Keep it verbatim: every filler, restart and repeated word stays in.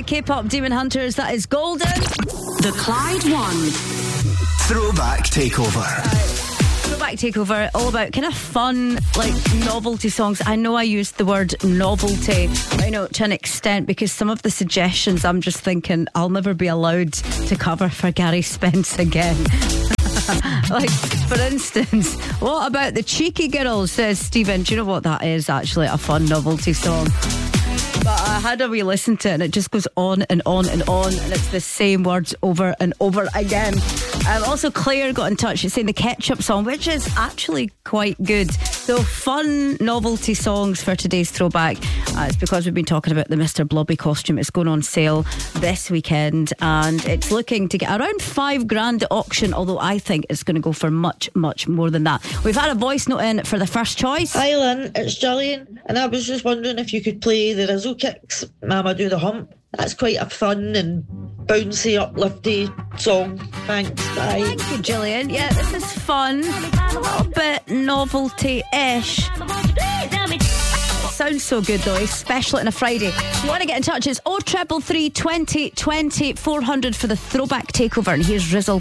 uh, K-pop Demon Hunters. That is Golden. The Clyde One Throwback Takeover. Throwback Takeover, all about kind of fun, like novelty songs. I know I used the word novelty, but, you know, to an extent, because some of the suggestions I'm just thinking I'll never be allowed to cover for Gary Spence again. Like, for instance, what about the Cheeky Girls, says Stephen. Do you know what that is? Actually, a fun novelty song. But I had a wee listen to it and it just goes on and on and on, and it's the same words over and over again. Um, also, Claire got in touch. She's saying the Ketchup song, which is actually quite good. So, fun novelty songs for today's throwback. Uh, it's because we've been talking about the Mister Blobby costume. It's going on sale this weekend and it's looking to get around five grand at auction, although I think it's going to go for much, much more than that. We've had a voice note in for the first choice. Hi Lynn, it's Gillian, and I was just wondering if you could play the Rizzle Kicks Mama Do the Hump. That's quite a fun and bouncy, uplifty song. Thanks, bye. Thank you, Gillian. Yeah, this is fun, a little bit novelty-ish. Sounds so good though, especially on a Friday. If you want to get in touch, it's oh triple three, twenty, twenty, four hundred for the Throwback Takeover, and here's Rizzle.